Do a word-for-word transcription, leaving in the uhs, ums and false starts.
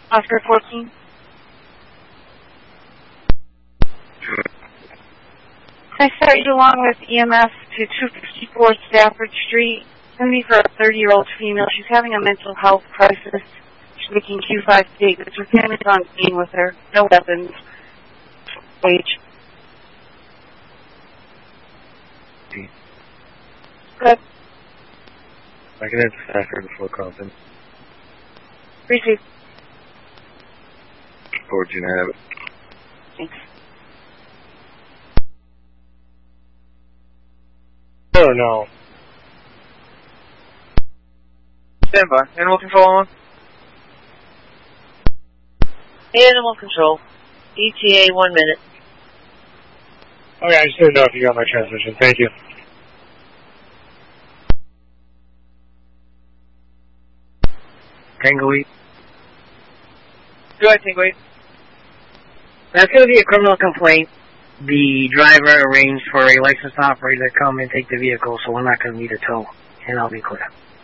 Oscar fourteen. Can I start you along with E M S to two fifty-four Stafford Street? It's going to be for a thirty-year-old female. She's having a mental health crisis. She's making Q five statements. Her family's on scene with her. No weapons. Wage. Good. I can enter Stafford before Compton. Receive. Forward you to have it. Thanks. Oh no. Stand by. Animal control on. Animal control. E T A, one minute. Okay, I just didn't know if you got my transmission. Thank you. Tango eight. Go ahead, Tango eight. That's going to be a criminal complaint. The driver arranged for a licensed operator to come and take the vehicle, so we're not going to need a tow, and I'll be clear.